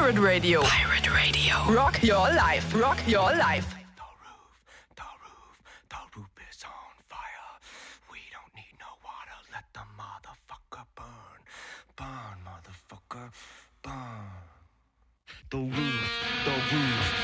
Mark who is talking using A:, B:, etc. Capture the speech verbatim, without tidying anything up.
A: Pirate Radio.
B: Pirate Radio.
A: Rock your life. Rock your life.
C: The roof, the roof, the roof is on fire. We don't need no water. Let the motherfucker burn. Burn, motherfucker. Burn. The roof, the roof.